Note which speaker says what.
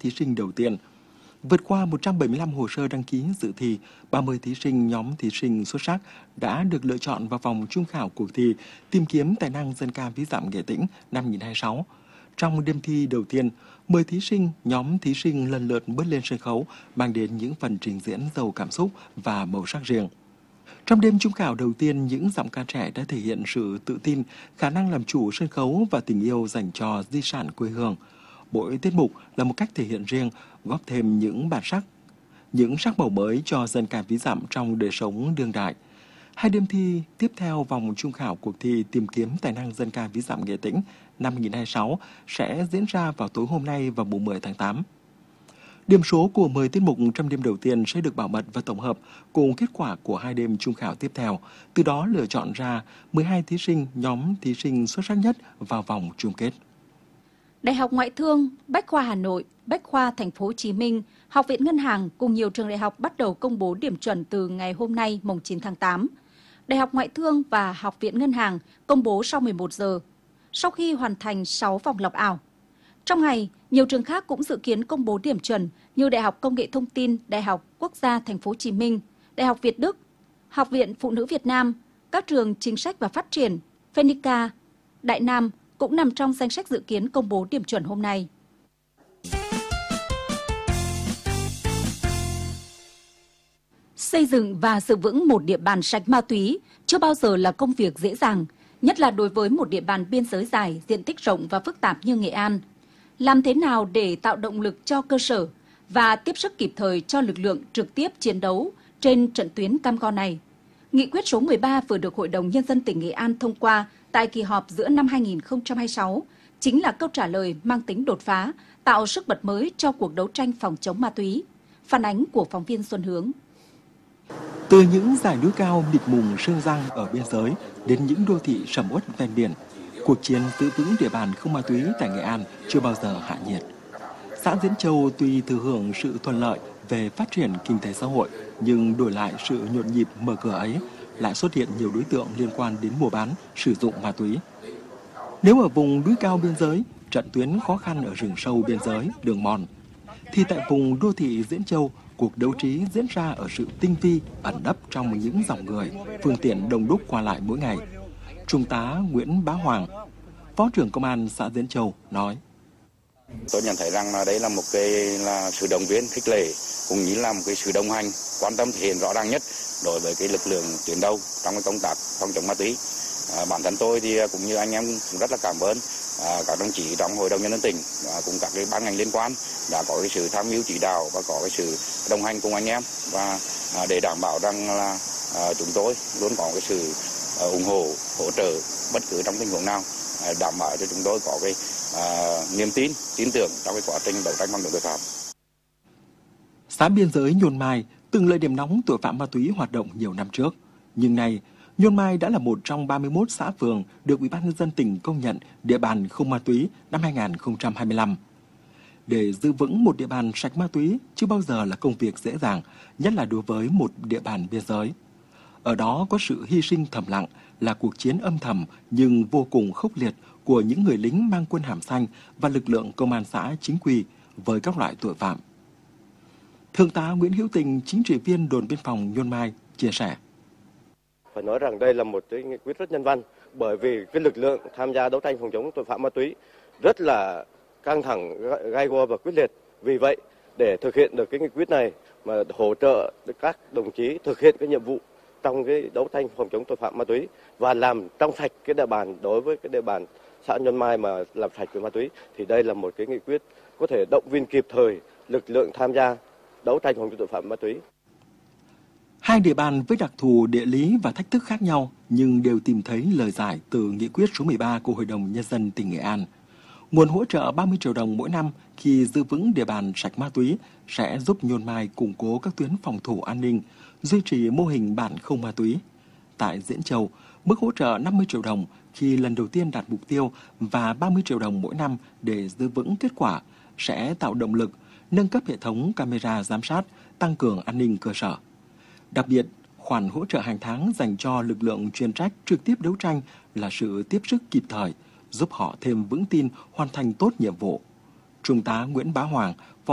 Speaker 1: thí sinh đầu tiên. Vượt qua 175 hồ sơ đăng ký dự thi, 30 thí sinh nhóm thí sinh xuất sắc đã được lựa chọn vào vòng chung khảo cuộc thi tìm kiếm tài năng dân ca ví dặm Nghệ Tĩnh năm 2026. Trong đêm thi đầu tiên, 10 thí sinh nhóm thí sinh lần lượt bước lên sân khấu, mang đến những phần trình diễn giàu cảm xúc và màu sắc riêng. Trong đêm chung khảo đầu tiên, những giọng ca trẻ đã thể hiện sự tự tin, khả năng làm chủ sân khấu và tình yêu dành cho di sản quê hương. Mỗi tiết mục là một cách thể hiện riêng, góp thêm những bản sắc, những sắc màu mới cho dân ca ví dặm trong đời sống đương đại. Hai đêm thi tiếp theo vòng chung khảo cuộc thi tìm kiếm tài năng dân ca ví dặm Nghệ Tĩnh năm 2026 sẽ diễn ra vào tối hôm nay vào mùng 10 tháng 8. Điểm số của 10 tiết mục trong đêm đầu tiên sẽ được bảo mật và tổng hợp cùng kết quả của hai đêm chung khảo tiếp theo, từ đó lựa chọn ra 12 thí sinh nhóm thí sinh xuất sắc nhất vào vòng chung kết.
Speaker 2: Đại học Ngoại thương, Bách khoa Hà Nội, Bách khoa Thành phố Hồ Chí Minh, Học viện Ngân hàng cùng nhiều trường đại học bắt đầu công bố điểm chuẩn từ ngày hôm nay mùng 9 tháng 8. Đại học Ngoại thương và Học viện Ngân hàng công bố sau 11 giờ, sau khi hoàn thành 6 vòng lọc ảo. Trong ngày, nhiều trường khác cũng dự kiến công bố điểm chuẩn như Đại học Công nghệ Thông tin, Đại học Quốc gia Thành phố Hồ Chí Minh, Đại học Việt Đức, Học viện Phụ nữ Việt Nam, các trường Chính sách và Phát triển, Phenica, Đại Nam cũng nằm trong danh sách dự kiến công bố điểm chuẩn hôm nay. Xây dựng và giữ vững một địa bàn sạch ma túy chưa bao giờ là công việc dễ dàng, nhất là đối với một địa bàn biên giới dài, diện tích rộng và phức tạp như Nghệ An. Làm thế nào để tạo động lực cho cơ sở và tiếp sức kịp thời cho lực lượng trực tiếp chiến đấu trên trận tuyến cam go này? Nghị quyết số 13 vừa được Hội đồng Nhân dân tỉnh Nghệ An thông qua tại kỳ họp giữa năm 2026 chính là câu trả lời mang tính đột phá, tạo sức bật mới cho cuộc đấu tranh phòng chống ma túy. Phản ánh của phóng viên Xuân Hướng.
Speaker 1: Từ những dải núi cao mịt mùng sương răng ở biên giới đến những đô thị sầm uất ven biển, cuộc chiến giữ vững địa bàn không ma túy tại Nghệ An chưa bao giờ hạ nhiệt. Xã Diễn Châu tuy thừa hưởng sự thuận lợi về phát triển kinh tế xã hội, nhưng đổi lại sự nhộn nhịp mở cửa ấy lại xuất hiện nhiều đối tượng liên quan đến mua bán, sử dụng ma túy. Nếu ở vùng núi cao biên giới, trận tuyến khó khăn ở rừng sâu biên giới, đường mòn, thì tại vùng đô thị Diễn Châu, cuộc đấu trí diễn ra ở sự tinh vi, ẩn nấp trong những dòng người, phương tiện đông đúc qua lại mỗi ngày. Trung tá Nguyễn Bá Hoàng, Phó trưởng Công an xã Diễn Châu nói:
Speaker 3: Tôi nhận thấy rằng đây là một sự động viên khích lệ, cũng như là một sự đồng hành, quan tâm thể hiện rõ ràng nhất đối với lực lượng tuyến đầu trong công tác phòng chống ma túy. Bản thân tôi thì cũng như anh em cũng rất là cảm ơn các đồng chí trong Hội đồng Nhân dân tỉnh cùng các ban ngành liên quan đã có sự tham mưu chỉ đạo và có sự đồng hành cùng anh em, và để đảm bảo rằng là chúng tôi luôn có sự ủng hộ, hỗ trợ bất cứ trong tình huống nào, đảm bảo cho chúng tôi có niềm tin tưởng trong quá trình đấu tranh phòng chống tội phạm.
Speaker 1: Xã biên giới Nhôn Mai từng là điểm nóng tội phạm ma túy hoạt động nhiều năm trước, nhưng nay Nhôn Mai đã là một trong 31 xã phường được Ủy ban nhân dân tỉnh công nhận địa bàn không ma túy năm 2025. Để giữ vững một địa bàn sạch ma túy chưa bao giờ là công việc dễ dàng, nhất là đối với một địa bàn biên giới. Ở đó có sự hy sinh thầm lặng, là cuộc chiến âm thầm nhưng vô cùng khốc liệt của những người lính mang quân hàm xanh và lực lượng công an xã chính quy với các loại tội phạm. Thượng tá Nguyễn Hữu Tình, chính trị viên đồn biên phòng Nhôn Mai chia sẻ:
Speaker 4: Phải nói rằng đây là một nghị quyết rất nhân văn, bởi vì lực lượng tham gia đấu tranh phòng chống tội phạm ma túy rất là căng thẳng, gay go và quyết liệt. Vì vậy, để thực hiện được nghị quyết này mà hỗ trợ các đồng chí thực hiện nhiệm vụ trong đấu tranh phòng chống tội phạm ma túy và làm trong sạch địa bàn, đối với địa bàn xã Nhôn Mai mà làm sạch với ma túy, thì đây là một nghị quyết có thể động viên kịp thời lực lượng tham gia đấu tranh phòng chống tội phạm ma túy.
Speaker 1: Hai địa bàn với đặc thù địa lý và thách thức khác nhau nhưng đều tìm thấy lời giải từ nghị quyết số 13 của Hội đồng Nhân dân tỉnh Nghệ An. Nguồn hỗ trợ 30 triệu đồng mỗi năm khi giữ vững địa bàn sạch ma túy sẽ giúp Nhôn Mai củng cố các tuyến phòng thủ an ninh, duy trì mô hình bản không ma túy. Tại Diễn Châu, mức hỗ trợ 50 triệu đồng khi lần đầu tiên đạt mục tiêu và 30 triệu đồng mỗi năm để giữ vững kết quả sẽ tạo động lực, nâng cấp hệ thống camera giám sát, tăng cường an ninh cơ sở. Đặc biệt, khoản hỗ trợ hàng tháng dành cho lực lượng chuyên trách trực tiếp đấu tranh là sự tiếp sức kịp thời, giúp họ thêm vững tin hoàn thành tốt nhiệm vụ. Trung tá Nguyễn Bá Hoàng,